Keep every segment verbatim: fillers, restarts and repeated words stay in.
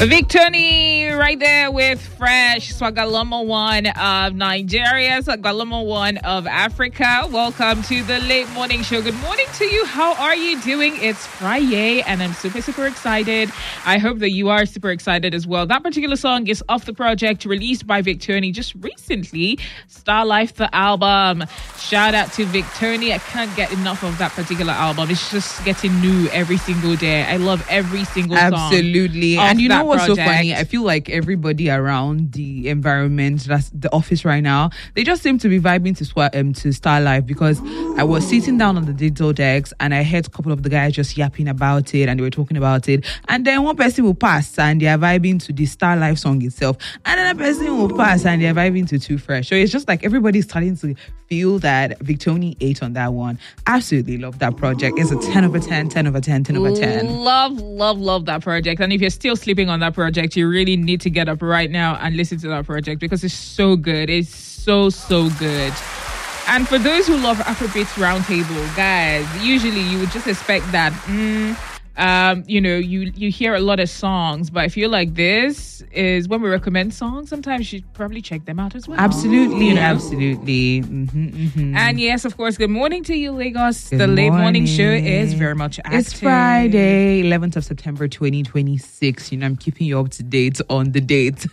Victony right there with Fresh, Swagalomo one of Nigeria, Swagalomo one of Africa. Welcome to the Late Morning Show. Good morning to you. How are you doing? It's Friday and I'm super, super excited. I hope that you are super excited as well. That particular song is off the project released by Victony just recently, Star Life, the album. Shout out to Victony. I can't get enough of that particular album. It's just getting new every single day. I love every single song. Absolutely. And you know what's project. so funny? I feel like everybody around the environment, that's the office right now, they just seem to be vibing to swa- um, to Star Life, because I was sitting down on the digital decks and I heard a couple of the guys just yapping about it and they were talking about it. And then one person will pass and they are vibing to the Star Life song itself. And another person will pass and they are vibing to Too Fresh. So it's just like everybody's starting to feel that Victony ate on that one. Absolutely love that project. It's a ten over ten, ten over ten, ten over ten. Love, love, love that project. And if you're still sleeping on that project, you really need to get up right now and listen to that project because it's so good. It's so, so good. And for those who love Afrobeats Roundtable, guys, usually you would just expect that, mm, um, you know, you, you hear a lot of songs, but I feel like this is when we recommend songs, sometimes you should probably check them out as well. Absolutely, you know? absolutely. Mm-hmm, mm-hmm. And yes, of course, good morning to you, Lagos. Good the Late Morning morning. Show is very much active. It's Friday, eleventh of September, twenty twenty-six. You know, I'm keeping you up to date on the date.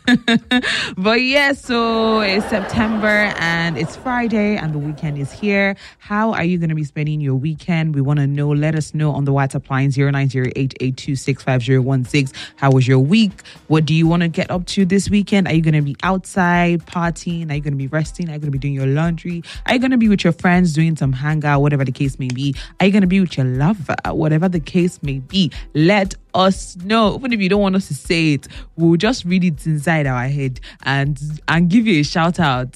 But yeah, so it's September and it's Friday and the weekend is here. How are you going to be spending your weekend? We want to know. Let us know on the WhatsApp line zero nine zero eight eight two six five zero one six. How was your week? What do you want to get up to this weekend? Are you going to be outside partying? Are you going to be resting? Are you going to be doing your laundry? Are you going to be with your friends doing some hangout, whatever the case may be? Are you going to be with your lover, whatever the case may be? Let us know. Even if you don't want us to say it, we'll just read it inside our head and and give you a shout out.